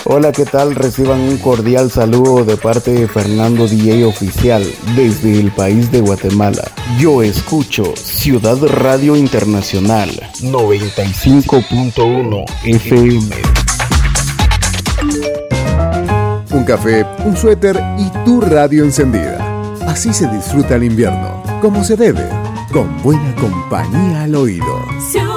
Hola, ¿qué tal? Reciban un cordial saludo de parte de Fernando DJ Oficial desde el país de Guatemala. Yo escucho Ciudad Radio Internacional 95.1 FM. Un café, un suéter y tu radio encendida. Así se disfruta el invierno, como se debe, con buena compañía al oído.